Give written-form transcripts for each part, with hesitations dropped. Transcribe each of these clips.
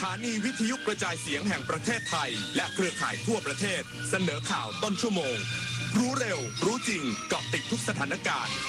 านีวิทยุกระจายเสียงแห่งประเทศไทยและเครือข่ายทั่วประเทศเสนอข่าวต้นชั่วโมงรู้เร็วรู้จริงเกาะติดทุกสถานการณ์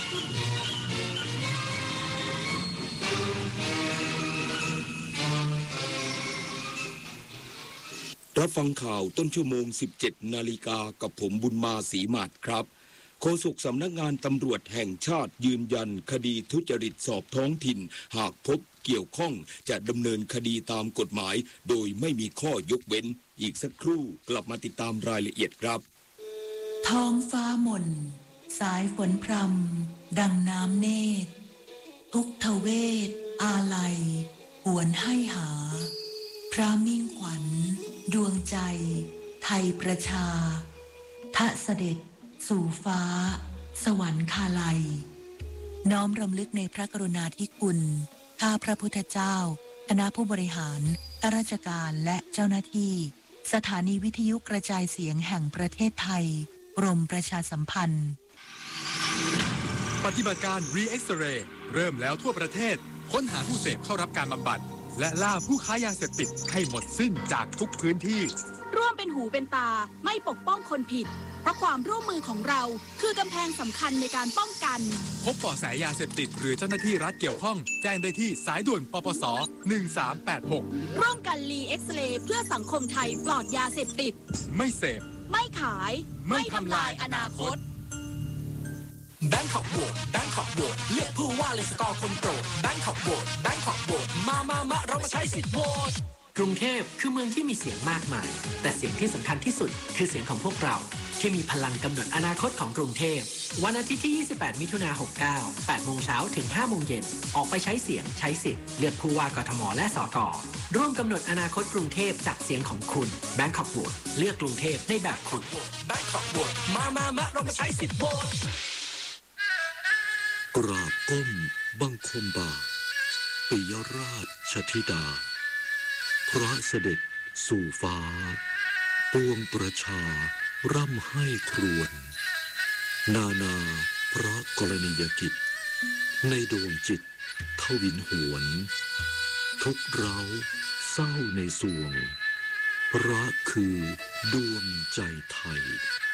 รับฟังข่าวต้นชั่วโมง 17 นาฬิกากับผมบุญมาศรีมาศครับโฆษกสำนักงานตำรวจแห่งชาติยืนยันคดีทุจริตสอบท้องถิ่นหากพบเกี่ยวข้องจะดำเนินคดีตามกฎหมายโดยไม่มีข้อยกเว้นอีกสักครู่กลับมาติดตามรายละเอียดครับท้องฟ้าหม่นสายฝนพรำดังน้ำเนตรทุกทเวศอาลัยหวนให้หาพระมิ่งขวัญดวงใจไทยประชาทะเสด็จสู่ฟ้าสวรรคาลัยน้อมรำลึกในพระกรุณาธิคุณข้าพระพุทธเจ้าคณะผู้บริหารข้าราชการและเจ้าหน้าที่สถานีวิทยุกระจายเสียงแห่งประเทศไทยกรมประชาสัมพันธ์ปฏิบัติการ Re-X-Ray เริ่มแล้วทั่วประเทศค้นหาผู้เสพเข้ารับการบำบัดและล่าผู้ค้ายาเสพติดให้หมดสิ้นจากทุกพื้นที่ร่วมเป็นหูเป็นตาไม่ปกป้องคนผิดเพราะความร่วมมือของเราคือกำแพงสำคัญในการป้องกันพบเบาะแสยาเสพติดหรือเจ้าหน้าที่รัฐเกี่ยวข้องแจ้งได้ที่สายด่วนปปส1386 ร่วมกันรีเอ็กซเรย์เพื่อสังคมไทยปลอดยาเสพติดไม่เสพไม่ขายไม่ทำลายอนาคตแบงคอกโหวตแบงคอกโหวตเลือกผู้ว่าเลยสกอร์คนโปรดแบงคอกโหวตแบงคอกโหวตมาเรามาใช้สิทธิ์โหวตกรุงเทพคือเมืองที่มีเสียงมากมายแต่เสียงที่สำคัญที่สุดคือเสียงของพวกเราที่มีพลังกำหนดอนาคตของกรุงเทพวันอาทิตย์ที่ 28 มิถุนายน 69 8 โมงเช้าถึง 5 โมงเย็นออกไปใช้เสียงใช้สิทธิ์เลือกผู้ว่ากทมและสกร่วมกำหนดอนาคตกรุงเทพจากเสียงของคุณแบงคอกโหวตเลือกกรุงเทพได้แบบคุณแบงคอกโหวตมาเรามาใช้สิทธิ์โหวตกราบก้มบังคมบาปิยราชธิดาพระเสด็จสู่ฟ้าปวงประชาร่ำให้ครวญนาพระกรณียกิจในดวงจิตทวินหวนทุกเร้าเศร้าในสวงพระคือดวงใจไทย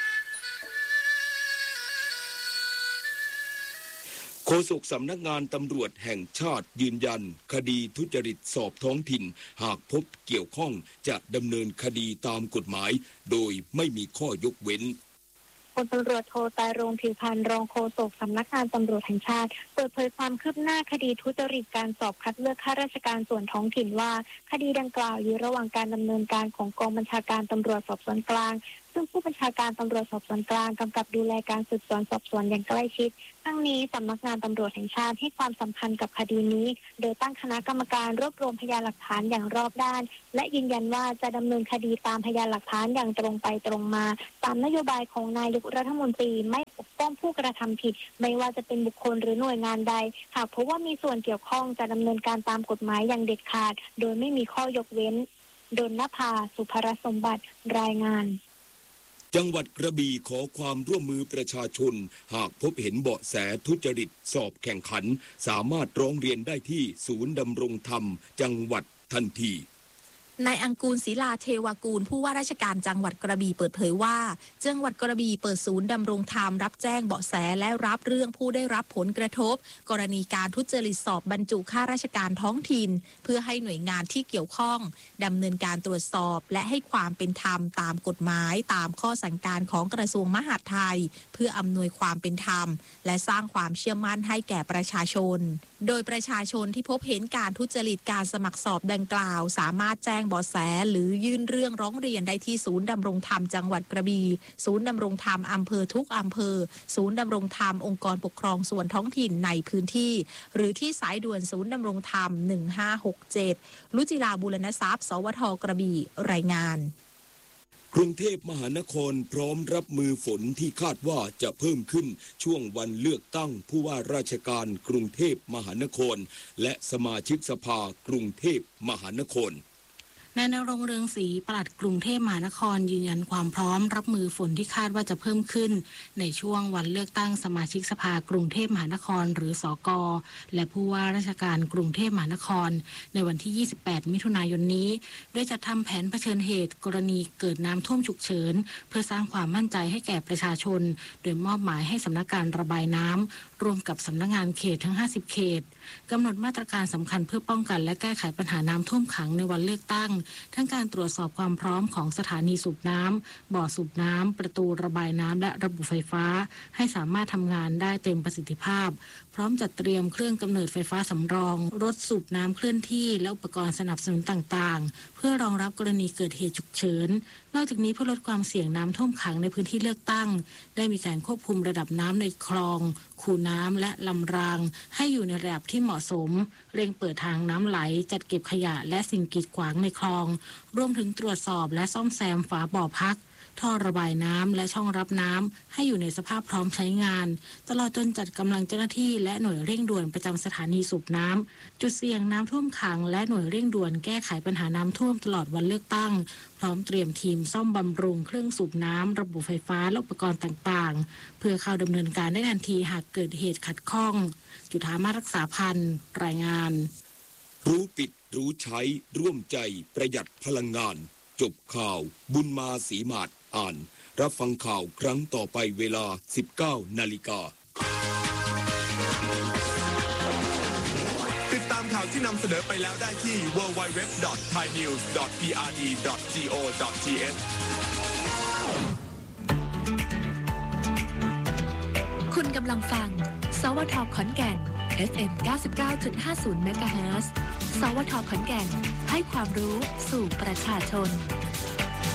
โฆษกสำนักงานตำรวจแห่งชาติยืนยันคดีทุจริตสอบท้องถิ่นหากพบเกี่ยวข้องจะดำเนินคดีตามกฎหมายโดยไม่มีข้อยกเว้นพลตำรวจโทไตรรงค์ผิวพรรณรองโฆษกสำนักงานตำรวจแห่งชาติเปิดเผยความคืบหน้าคดีทุจริตการสอบคัดเลือกข้าราชการส่วนท้องถิ่นว่าคดีดังกล่าวอยู่ระหว่างการดำเนินการของกองบัญชาการตำรวจสอบสวนกลางซึ่งผู้บัญชาการตำรวจสอบสวนกลางกำกับดูแลการสืบสวนสอบสวนอย่างใกล้ชิดทั้งนี้สำนักงานตำรวจแห่งชาติให้ความสำคัญกับคดีนี้โดยตั้งคณะกรรมการรวบรวมพยานหลักฐานอย่างรอบด้านและยืนยันว่าจะดำเนินคดีตามพยานหลักฐานอย่างตรงไปตรงมาตามนโยบายของนายกรัฐมนตรีไม่ปกป้องผู้กระทำผิดไม่ว่าจะเป็นบุคคลหรือหน่วยงานใดหากพบว่ามีส่วนเกี่ยวข้องจะดำเนินการตามกฎหมายอย่างเด็ดขาดโดยไม่มีข้อยกเว้นดลนภาสุภรสมบัติรายงานจังหวัดกระบี่ขอความร่วมมือประชาชนหากพบเห็นเบาะแสทุจริตสอบแข่งขันสามารถร้องเรียนได้ที่ศูนย์ดำรงธรรมจังหวัดทันทีนายอังกูลศิลาเทวกูลผู้ว่าราชการจังหวัดกระบี่เปิดเผยว่าจังหวัดกระบี่เปิดศูนย์ดำรงธรรมรับแจ้งเบาะแสและรับเรื่องผู้ได้รับผลกระทบกรณีการทุจริตสอบบรรจุข้าราชการท้องถิ่นเพื่อให้หน่วยงานที่เกี่ยวข้องดำเนินการตรวจสอบและให้ความเป็นธรรมตามกฎหมายตามข้อสั่งการของกระทรวงมหาดไทยเพื่ออำนวยความเป็นธรรมและสร้างความเชื่อมั่นให้แก่ประชาชนโดยประชาชนที่พบเห็นการทุจริตการสมัครสอบดังกล่าวสามารถแจ้งเบาะแสหรือยื่นเรื่องร้องเรียนได้ที่ศูนย์ดำรงธรรมจังหวัดกระบี่ศูนย์ดำรงธรรมอำเภอทุกอำเภอศูนย์ดำรงธรรมองค์กรปกครองส่วนท้องถิ่นในพื้นที่หรือที่สายด่วนศูนย์ดำรงธรรม1567รุจิราบูรณทรัพย์สวทกระบี่รายงานกรุงเทพมหานครพร้อมรับมือฝนที่คาดว่าจะเพิ่มขึ้นช่วงวันเลือกตั้งผู้ว่าราชการกรุงเทพมหานครและสมาชิกสภากรุงเทพมหานครนายณรงค์เรืองศรีปลัดกรุงเทพมหานครยืนยันความพร้อมรับมือฝนที่คาดว่าจะเพิ่มขึ้นในช่วงวันเลือกตั้งสมาชิกสภากรุงเทพมหานครหรือสก.และผู้ว่าราชการกรุงเทพมหานครในวันที่ 28 มิถุนายนนี้โดยจะทำแผนเผชิญเหตุกรณีเกิดน้ำท่วมฉุกเฉินเพื่อสร้างความมั่นใจให้แก่ประชาชนโดยมอบหมายให้สำนักการระบายน้ำร่วมกับสำนักงานเขตทั้ง 50 เขตกำหนดมาตรการสำคัญเพื่อป้องกันและแก้ไขปัญหาน้ำท่วมขังในวันเลือกตั้งทั้งการตรวจสอบความพร้อมของสถานีสูบน้ำบ่อสูบน้ำประตูระบายน้ำและระบบไฟฟ้าให้สามารถทำงานได้เต็มประสิทธิภาพพร้อมจัดเตรียมเครื่องกำเนิดไฟฟ้าสำรองรถสูบน้ำเคลื่อนที่และอุปกรณ์สนับสนุนต่างๆเพื่อรองรับกรณีเกิดเหตุฉุกเฉินนอกจากนี้เพื่อลดความเสี่ยงน้ำท่วมขังในพื้นที่เลือกตั้งได้มีการควบคุมระดับน้ำในคลองคูน้ำและลำรางให้อยู่ในระดับที่เหมาะสมเร่งเปิดทางน้ำไหลจัดเก็บขยะและสิ่งกีดขวางในคลองรวมถึงตรวจสอบและซ่อมแซมฝาบ่อพักท่อระบายน้ำและช่องรับน้ำให้อยู่ในสภาพพร้อมใช้งานตลอดจนจัดกำลังเจ้าหน้าที่และหน่วยเร่งด่วนประจำสถานีสูบน้ำจุดเสี่ยงน้ำท่วมขังและหน่วยเร่งด่วนแก้ไขปัญหาน้ำท่วมตลอดวันเลือกตั้งพร้อมเตรียมทีมซ่อมบำรุงเครื่องสูบน้ำระบบไฟฟ้าและอุปกรณ์ต่างๆเพื่อเข้าดำเนินการได้ทันทีหากเกิดเหตุขัดข้องจุฑามาศรักษาพันธ์รายงานรู้ปิดรู้ใช้ร่วมใจประหยัดพลังงานจบข่าวบุญมาศรีมาศอ่านรับฟังข่าวครั้งต่อไปเวลา 19 นาฬิกาติดตามข่าวที่นำเสนอไปแล้วได้ที่ www.thainews.prd.go.th คุณกำลังฟังสวท.ขอนแก่น FM 99.50 เมกะเฮิรตซ์ สวท.ขอนแก่นให้ความรู้สู่ประชาชน